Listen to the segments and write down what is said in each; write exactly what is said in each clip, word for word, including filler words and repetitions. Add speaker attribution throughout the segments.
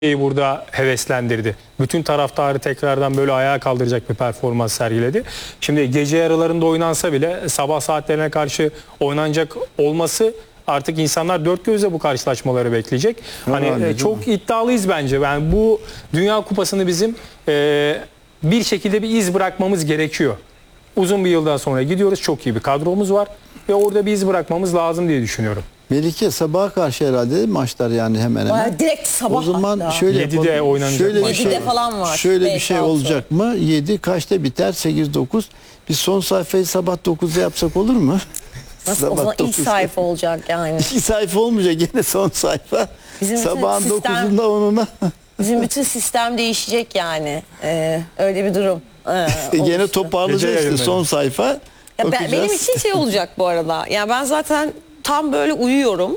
Speaker 1: burada heveslendirdi. Bütün taraftarı tekrardan böyle ayağa kaldıracak bir performans sergiledi. Şimdi gece yarılarında oynansa bile sabah saatlerine karşı oynanacak olması artık insanlar dört gözle bu karşılaşmaları bekleyecek. Hani e, çok iddialıyız bence. Yani bu Dünya Kupası'nı bizim e, bir şekilde bir iz bırakmamız gerekiyor. Uzun bir yıldan sonra gidiyoruz. Çok iyi bir kadromuz var ve orada bir iz bırakmamız lazım diye düşünüyorum.
Speaker 2: Melike sabaha karşı herhalde maçlar yani hemen hemen.
Speaker 3: Bayağı direkt sabah.
Speaker 2: O zaman
Speaker 3: hatta.
Speaker 2: şöyle
Speaker 1: yedide oynanacak.
Speaker 2: Şöyle bir
Speaker 3: yedide
Speaker 2: şey,
Speaker 3: falan var.
Speaker 2: Şöyle bir
Speaker 3: beş,
Speaker 2: şey
Speaker 3: altı.
Speaker 2: olacak mı? yedi kaçta biter? sekiz dokuz. Biz son sayfayı sabah dokuzda yapsak olur mu?
Speaker 3: Nasıl o zaman ilk sayfa olacak yani.
Speaker 2: İlk sayfa olmayacak, gene son sayfa.
Speaker 3: Bizim
Speaker 2: Sabahın
Speaker 3: sistem-
Speaker 2: dokuzunda onuna.
Speaker 3: Bizim bütün sistem değişecek yani. Ee, öyle bir durum. Ee,
Speaker 2: Gene
Speaker 3: oluştu.
Speaker 2: toparlayacağız
Speaker 1: Gece
Speaker 2: işte son sayfa.
Speaker 3: Ya ben,
Speaker 2: Bakacağız.
Speaker 3: benim için şey olacak bu arada. Yani ben zaten tam böyle uyuyorum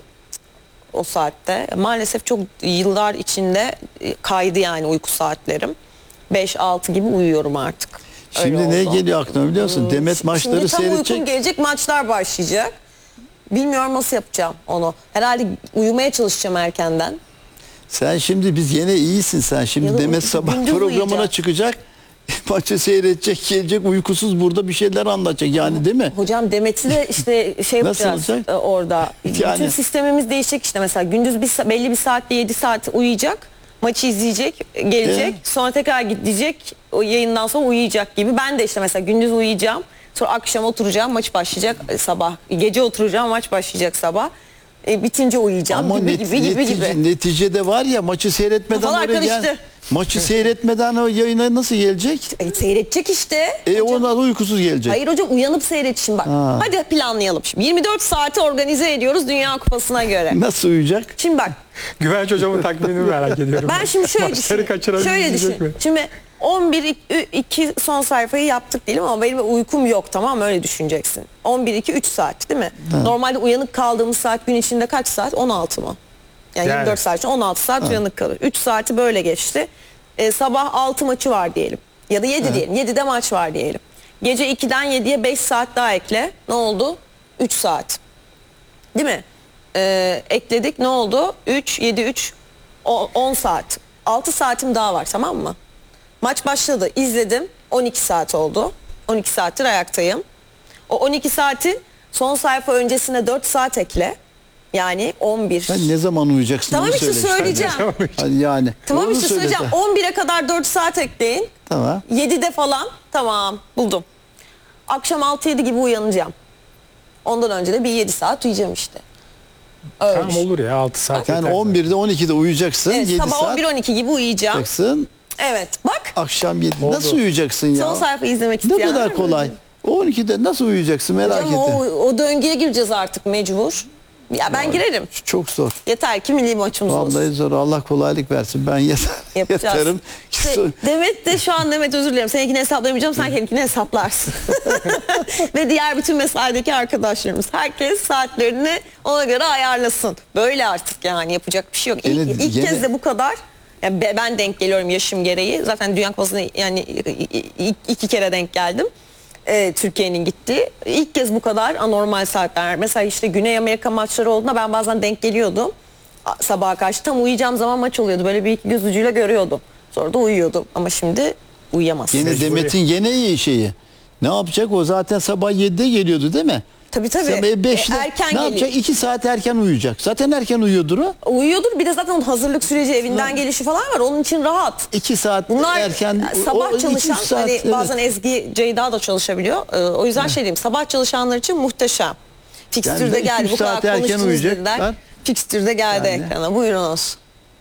Speaker 3: o saatte. Maalesef çok yıllar içinde kaydı yani uyku saatlerim. beş altı gibi uyuyorum artık. Öyle
Speaker 2: Şimdi ne
Speaker 3: oldu.
Speaker 2: geliyor aklına biliyor musun? Demet maçları
Speaker 3: Şimdi tam
Speaker 2: seyredecek.
Speaker 3: uykum gelecek, maçlar başlayacak. Bilmiyorum nasıl yapacağım onu. Herhalde uyumaya çalışacağım erkenden.
Speaker 2: Sen şimdi biz yine iyisin sen. Şimdi
Speaker 3: Ya da
Speaker 2: Demet
Speaker 3: uy-
Speaker 2: sabah
Speaker 3: gündüz
Speaker 2: programına
Speaker 3: uyuyacak.
Speaker 2: çıkacak. Maçı seyredecek, gelecek uykusuz burada bir şeyler anlatacak yani, değil mi?
Speaker 3: Hocam Demet'i de işte şey
Speaker 2: Nasıl
Speaker 3: yapacağız
Speaker 2: olacak?
Speaker 3: e, orada.
Speaker 2: Yani-
Speaker 3: Bütün sistemimiz değişecek işte, mesela gündüz bir, sa- belli bir saatte yedi saat uyuyacak. Maçı izleyecek, gelecek.
Speaker 2: Evet.
Speaker 3: Sonra tekrar gidecek. O yayından sonra uyuyacak gibi. Ben de işte mesela gündüz uyuyacağım. Sonra akşam oturacağım, maç başlayacak e, sabah. Gece oturacağım, maç başlayacak sabah. E, bitince uyuyacağım
Speaker 2: Ama
Speaker 3: gibi,
Speaker 2: net-
Speaker 3: gibi gibi
Speaker 2: netice-
Speaker 3: gibi.
Speaker 2: neticede var ya, maçı seyretmeden
Speaker 3: Kafalar
Speaker 2: oraya gel.
Speaker 3: karıştı.
Speaker 2: Maçı seyretmeden o yayına nasıl gelecek?
Speaker 3: E, seyredecek işte.
Speaker 2: E ona uykusuz gelecek.
Speaker 3: Hayır hocam, uyanıp seyret şimdi bak.
Speaker 2: Ha.
Speaker 3: Hadi planlayalım şimdi. yirmi dört saati organize ediyoruz Dünya Kupası'na göre.
Speaker 2: Nasıl uyuyacak?
Speaker 3: Şimdi bak.
Speaker 1: Güvenç hocamın takvimini merak ediyorum.
Speaker 3: Ben şimdi şöyle
Speaker 1: Maçları
Speaker 3: düşün.
Speaker 1: kaçırabilecek
Speaker 3: Şöyle düşün.
Speaker 1: mi?
Speaker 3: Şimdi on bir iki son sayfayı yaptık diyelim ama benim uykum yok, tamam mı? Öyle düşüneceksin. on bir iki üç saat değil mi? Normalde uyanık kaldığımız saat gün içinde kaç saat? on altı mı? Yani,
Speaker 1: Yani.
Speaker 3: yirmi dört saat için on altı saat uyanık kalır. üç saati böyle geçti. Ee, sabah altı maçı var diyelim. Ya da yedi diyelim. yedide maç var diyelim. Gece ikiden yediye beş saat daha ekle. Ne oldu? üç saat. Değil mi? Ee, ekledik, ne oldu? üç, yedi, üç, on saat. altı saatim daha var, tamam mı? Maç başladı, izledim. on iki saat oldu. on iki saattir ayaktayım. O on iki saati son sayfa öncesine dört saat ekle. Yani on bir.
Speaker 2: Sen ne zaman uyuyacaksın?
Speaker 3: Tamam
Speaker 2: onu
Speaker 3: işte
Speaker 2: söyle.
Speaker 3: söyleyeceğim.
Speaker 2: Hadi yani.
Speaker 3: Tamam
Speaker 2: Onu
Speaker 3: işte
Speaker 2: söyle
Speaker 3: söyleyeceğim.
Speaker 2: sen.
Speaker 3: on bire kadar dört saat ekleyin.
Speaker 2: Tamam.
Speaker 3: yedide falan tamam buldum. Akşam altı yedi gibi uyanacağım. Ondan önce de bir yedi saat uyuyacağım işte. Öyle
Speaker 1: Tamam,
Speaker 3: düşün.
Speaker 1: olur ya, altı saat.
Speaker 2: Yani
Speaker 1: yeter.
Speaker 2: on birde on ikide uyuyacaksın.
Speaker 3: Evet,
Speaker 2: yedi
Speaker 3: sabah
Speaker 2: saat
Speaker 3: on bir on iki gibi uyuyacağım.
Speaker 2: uyuyacaksın.
Speaker 3: Evet bak,
Speaker 2: Akşam yedi.
Speaker 1: Oldu.
Speaker 2: Nasıl uyuyacaksın ya?
Speaker 3: son sayfa izlemek
Speaker 2: Ne
Speaker 3: isteyen
Speaker 2: kadar
Speaker 3: var mı?
Speaker 2: kolay. on ikide nasıl uyuyacaksın merak
Speaker 3: Hocam,
Speaker 2: ettim.
Speaker 3: o, o döngüye gireceğiz artık mecbur. Ya ben girerim.
Speaker 2: Çok zor.
Speaker 3: Yeter ki milli maçımız olsun.
Speaker 2: Vallahi zor. Allah kolaylık versin. Ben yeter,
Speaker 3: Yapacağız.
Speaker 2: yatarım.
Speaker 3: İşte Demet de şu an, Demet özür dilerim, seninkini hesaplayamayacağım, sen kendininkini hesaplarsın. Ve diğer bütün mesaideki arkadaşlarımız, herkes saatlerini ona göre ayarlasın. Böyle artık yani, yapacak bir şey yok. İlk,
Speaker 2: Gene-
Speaker 3: ilk
Speaker 2: gene-
Speaker 3: kez de bu kadar. Yani be- ben denk geliyorum yaşım gereği. Zaten Dünya Kupası'na yani ilk, iki kere denk geldim. Ee, Türkiye'nin gittiği. İlk kez bu kadar anormal saatler. Mesela işte Güney Amerika maçları olduğunda ben bazen denk geliyordum. A- Sabaha karşı tam uyuyacağım zaman maç oluyordu. Böyle bir iki göz ucuyla görüyordum. Sonra da uyuyordum. Ama şimdi uyuyamazsın.
Speaker 2: Yine
Speaker 1: Mecburi.
Speaker 2: Demet'in gene iyi şeyi. Ne yapacak? O zaten sabah yedide geliyordu değil mi?
Speaker 3: Tabii tabii.
Speaker 2: Sabah beşte
Speaker 3: E, erken
Speaker 2: ne
Speaker 3: geliyor.
Speaker 2: yapacak? iki saat erken uyuyacak. Zaten erken uyuyordur o.
Speaker 3: Uyuyordur. Bir de zaten onun hazırlık süreci, evinden gelişi falan var. Onun için rahat.
Speaker 2: iki saat
Speaker 3: Bunlar
Speaker 2: erken.
Speaker 3: sabah
Speaker 2: o- iki,
Speaker 3: çalışan,
Speaker 2: üç saat,
Speaker 3: hani
Speaker 2: evet.
Speaker 3: bazen Ezgi, Ceyda da çalışabiliyor. Ee, o yüzden şey diyeyim, sabah çalışanlar için muhteşem. Fikstürde
Speaker 2: Yani iki,
Speaker 3: geldi.
Speaker 2: üç
Speaker 3: Bu kadar
Speaker 2: saat erken
Speaker 3: konuştunuz
Speaker 2: uyuyacaklar.
Speaker 3: dediler. Fikstürde geldi
Speaker 2: Yani.
Speaker 3: ekrana. Buyurunuz.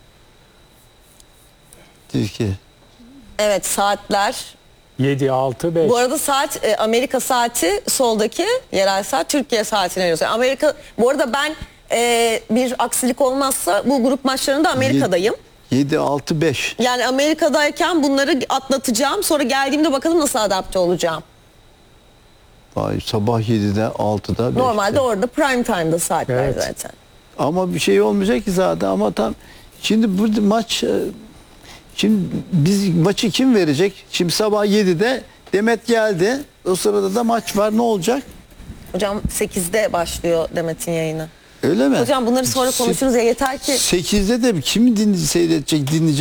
Speaker 2: Türkiye.
Speaker 3: Evet, saatler.
Speaker 1: yedi, altı, beş.
Speaker 3: Bu arada saat e, Amerika saati soldaki, yerel saat Türkiye saatine göre. Amerika, bu arada ben e, bir aksilik olmazsa bu grup maçlarında Amerika'dayım.
Speaker 2: yedi, altı, beş.
Speaker 3: Yani Amerika'dayken bunları atlatacağım. Sonra geldiğimde bakalım nasıl adapte olacağım.
Speaker 2: Vay, sabah yedide, altıda, beşte.
Speaker 3: Normalde orada prime time'da saatler
Speaker 1: Evet.
Speaker 3: zaten.
Speaker 2: Ama bir şey olmayacak ki zaten, ama tam şimdi burada maç, e, şimdi biz maçı kim verecek? Şimdi sabah yedide Demet geldi. O sırada da maç var, ne olacak?
Speaker 3: Hocam sekizde başlıyor Demet'in yayını.
Speaker 2: Öyle mi?
Speaker 3: Hocam bunları sonra konuşuruz ya, yeter ki
Speaker 2: sekizde de kimi din seyredecek, dinleyecek?